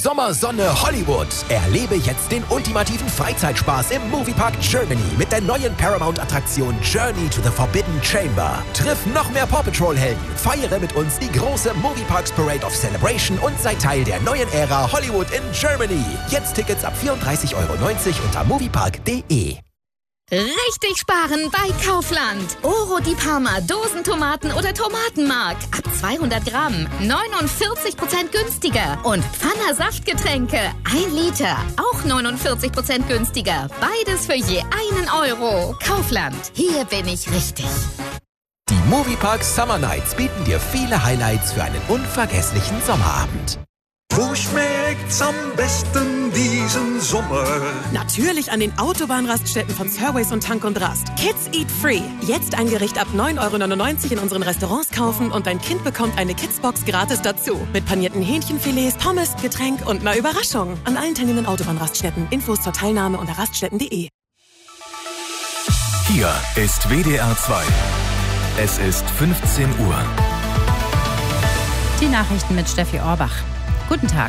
Sommersonne Hollywood. Erlebe jetzt den ultimativen Freizeitspaß im Moviepark Germany mit der neuen Paramount-Attraktion Journey to the Forbidden Chamber. Triff noch mehr Paw Patrol-Helden, feiere mit uns die große Movieparks Parade of Celebration und sei Teil der neuen Ära Hollywood in Germany. Jetzt Tickets ab 34,90 € unter moviepark.de. Richtig sparen bei Kaufland. Oro di Parma, Dosentomaten oder Tomatenmark. Ab 200 Gramm 49% günstiger. Und Pfanner Saftgetränke 1 Liter. Auch 49% günstiger. Beides für je €1. Kaufland. Hier bin ich richtig. Die Moviepark Summer Nights bieten dir viele Highlights für einen unvergesslichen Sommerabend. Wo schmeckt's am besten diesen Sommer? Natürlich an den Autobahnraststätten von Surways und Tank und Rast. Kids Eat Free. Jetzt ein Gericht ab 9,99 € in unseren Restaurants kaufen und dein Kind bekommt eine Kidsbox gratis dazu. Mit panierten Hähnchenfilets, Pommes, Getränk und einer Überraschung. An allen teilnehmenden Autobahnraststätten. Infos zur Teilnahme unter raststätten.de. Hier ist WDR 2. Es ist 15 Uhr. Die Nachrichten mit Steffi Orbach. Guten Tag.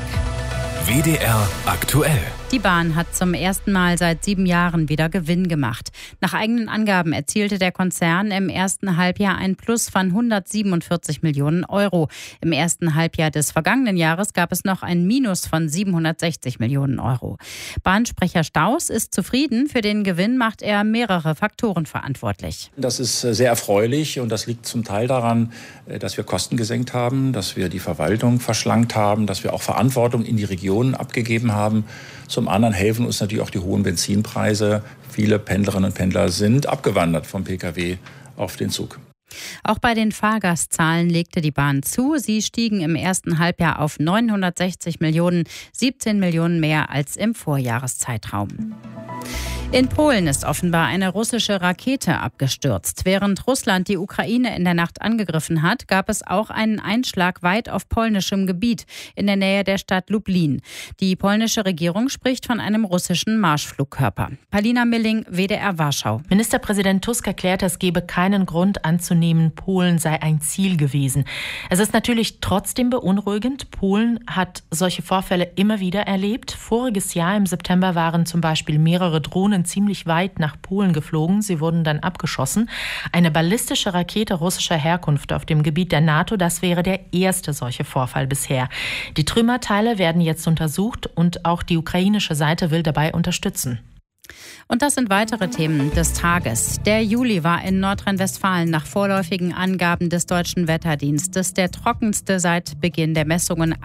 WDR aktuell. Die Bahn hat zum ersten Mal seit 7 Jahren wieder Gewinn gemacht. Nach eigenen Angaben erzielte der Konzern im ersten Halbjahr ein Plus von 147 Millionen €. Im ersten Halbjahr des vergangenen Jahres gab es noch ein Minus von 760 Millionen €. Bahnsprecher Staus ist zufrieden. Für den Gewinn macht er mehrere Faktoren verantwortlich. Das ist sehr erfreulich und das liegt zum Teil daran, dass wir Kosten gesenkt haben, dass wir die Verwaltung verschlankt haben, dass wir auch Verantwortung in die Regionen abgegeben haben. Zum anderen helfen uns natürlich auch die hohen Benzinpreise. Viele Pendlerinnen und Pendler sind abgewandert vom Pkw auf den Zug. Auch bei den Fahrgastzahlen legte die Bahn zu. Sie stiegen im ersten Halbjahr auf 960 Millionen, 17 Millionen mehr als im Vorjahreszeitraum. In Polen ist offenbar eine russische Rakete abgestürzt. Während Russland die Ukraine in der Nacht angegriffen hat, gab es auch einen Einschlag weit auf polnischem Gebiet in der Nähe der Stadt Lublin. Die polnische Regierung spricht von einem russischen Marschflugkörper. Palina Milling, WDR Warschau. Ministerpräsident Tusk erklärte, es gebe keinen Grund anzunehmen, Polen sei ein Ziel gewesen. Es ist natürlich trotzdem beunruhigend. Polen hat solche Vorfälle immer wieder erlebt. Voriges Jahr im September waren zum Beispiel mehrere Drohnen ziemlich weit nach Polen geflogen. Sie wurden dann abgeschossen. Eine ballistische Rakete russischer Herkunft auf dem Gebiet der NATO, das wäre der erste solche Vorfall bisher. Die Trümmerteile werden jetzt untersucht und auch die ukrainische Seite will dabei unterstützen. Und das sind weitere Themen des Tages. Der Juli war in Nordrhein-Westfalen nach vorläufigen Angaben des Deutschen Wetterdienstes der trockenste seit Beginn der Messungen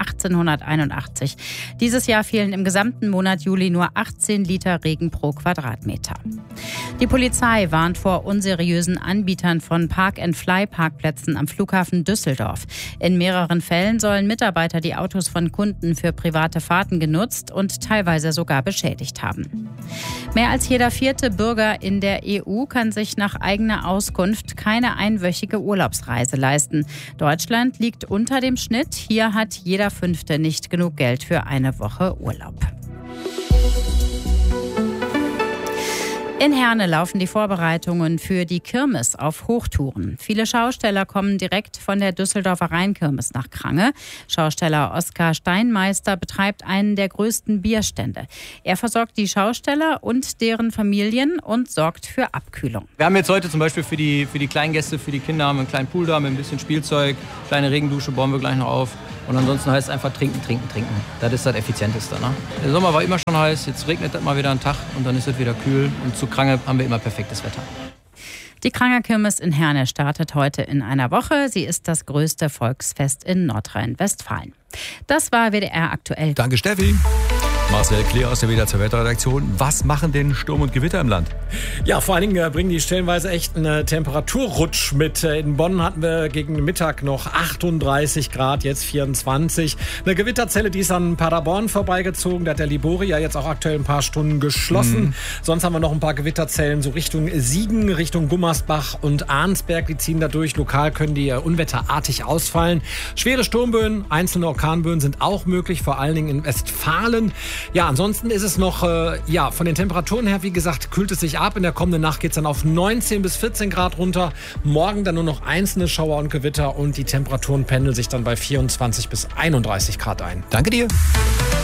1881. Dieses Jahr fielen im gesamten Monat Juli nur 18 Liter Regen pro Quadratmeter. Die Polizei warnt vor unseriösen Anbietern von Park-and-Fly-Parkplätzen am Flughafen Düsseldorf. In mehreren Fällen sollen Mitarbeiter die Autos von Kunden für private Fahrten genutzt und teilweise sogar beschädigt haben. Mehr als jeder 4. Bürger in der EU kann sich nach eigener Auskunft keine einwöchige Urlaubsreise leisten. Deutschland liegt unter dem Schnitt. Hier hat jeder 5. nicht genug Geld für eine Woche Urlaub. In Herne laufen die Vorbereitungen für die Kirmes auf Hochtouren. Viele Schausteller kommen direkt von der Düsseldorfer Rheinkirmes nach Krange. Schausteller Oskar Steinmeister betreibt einen der größten Bierstände. Er versorgt die Schausteller und deren Familien und sorgt für Abkühlung. Wir haben jetzt heute zum Beispiel für die kleinen Gäste, für die Kinder, haben wir einen kleinen Pool da mit ein bisschen Spielzeug, kleine Regendusche bauen wir gleich noch auf. Und ansonsten heißt es einfach trinken. Das ist das Effizienteste. Ne? Der Sommer war immer schon heiß, jetzt regnet das mal wieder einen Tag und dann ist es wieder kühl. Und zu Krange haben wir immer perfektes Wetter. Die Kranger Kirmes in Herne startet heute in einer Woche. Sie ist das größte Volksfest in Nordrhein-Westfalen. Das war WDR aktuell. Danke, Steffi. Marcel Kleer aus der WDR zur Wetterredaktion. Was machen denn Sturm und Gewitter im Land? Ja, vor allen Dingen bringen die stellenweise echt einen Temperaturrutsch mit. In Bonn hatten wir gegen Mittag noch 38 Grad, jetzt 24. Eine Gewitterzelle, die ist an Paderborn vorbeigezogen. Da hat der Libori ja jetzt auch aktuell ein paar Stunden geschlossen. Sonst haben wir noch ein paar Gewitterzellen so Richtung Siegen, Richtung Gummersbach und Arnsberg. Die ziehen da durch. Lokal können die unwetterartig ausfallen. Schwere Sturmböen, einzelne Orkanböen sind auch möglich, vor allen Dingen in Westfalen. Ja, ansonsten ist es noch, von den Temperaturen her, wie gesagt, kühlt es sich ab. In der kommenden Nacht geht es dann auf 19 bis 14 Grad runter. Morgen dann nur noch einzelne Schauer und Gewitter und die Temperaturen pendeln sich dann bei 24 bis 31 Grad ein. Danke dir.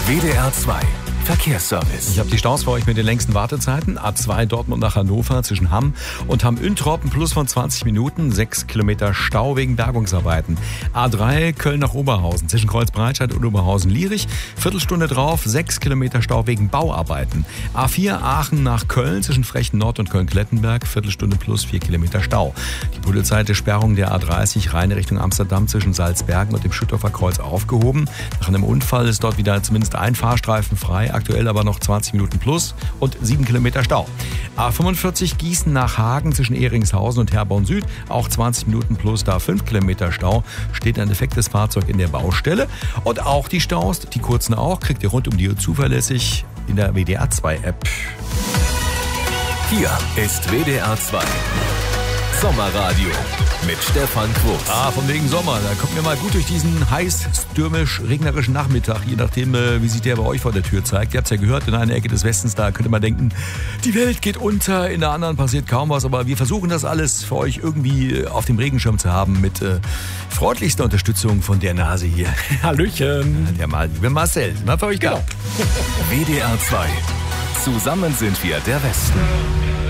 WDR 2 Verkehrsservice. Ich habe die Staus für euch mit den längsten Wartezeiten. A2 Dortmund nach Hannover zwischen Hamm und Hamm-Üntroppen plus von 20 Minuten. 6 Kilometer Stau wegen Bergungsarbeiten. A3 Köln nach Oberhausen zwischen Kreuzbreitscheid und Oberhausen-Lierich. Viertelstunde drauf, 6 Kilometer Stau wegen Bauarbeiten. A4 Aachen nach Köln zwischen Frechen Nord und Köln-Klettenberg. Viertelstunde plus 4 Kilometer Stau. Die bundesweite Sperrung der A30 Rhein Richtung Amsterdam zwischen Salzbergen und dem Schüttorfer Kreuz aufgehoben. Nach einem Unfall ist dort wieder zumindest ein Fahrstreifen frei. Aktuell aber noch 20 Minuten plus und 7 Kilometer Stau. A45 Gießen nach Hagen zwischen Ehringshausen und Herborn Süd. Auch 20 Minuten plus, da 5 Kilometer Stau. Steht ein defektes Fahrzeug in der Baustelle. Und auch die Staus, die kurzen auch, kriegt ihr rund um die Uhr zuverlässig in der WDR 2 App. Hier ist WDR 2 Sommerradio mit Stefan Quos. Von wegen Sommer. Da kommt mir mal gut durch diesen heiß, stürmisch, regnerischen Nachmittag, je nachdem, wie sich der bei euch vor der Tür zeigt. Ihr habt es ja gehört, in einer Ecke des Westens, da könnte man denken, die Welt geht unter, in der anderen passiert kaum was. Aber wir versuchen das alles für euch irgendwie auf dem Regenschirm zu haben mit freundlichster Unterstützung von der Nase hier. Hallöchen. Der mal liebe Marcel, mal für euch da. WDR 2. Zusammen sind wir der Westen.